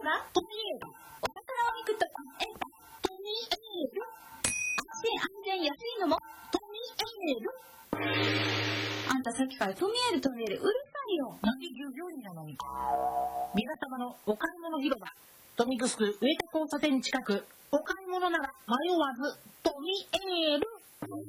がトミエル。お宝を見くとエンタトミエル。安心安全安いのもトミエル。あんたさっきからトミエルトミエルうるさいよ。 なんで従業員なのに。皆様のお買い物広場、豊見城上田交差点近く、お買い物なら迷わずトミエル。